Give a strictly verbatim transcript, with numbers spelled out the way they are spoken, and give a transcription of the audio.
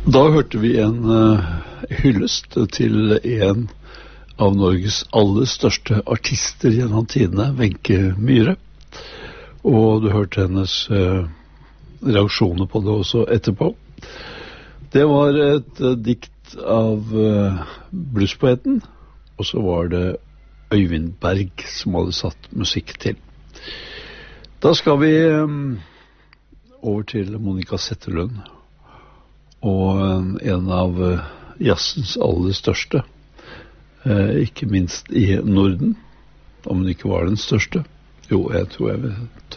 Da hørte vi en uh, hyllest til en av Norges aller største artister gjennom tidene, Wenche Myhre. Og du hørte hennes uh, reaksjoner på det også etterpå. Det var et uh, dikt av uh, bluespoeten, og så var det Øyvind Berg som hadde satt musikk til. Da skal vi um, over til Monica Zetterlund, og um, en av uh, jazzens aller største, uh, ikke minst i Norden, om den ikke var den største. Jo, jeg tror jeg vil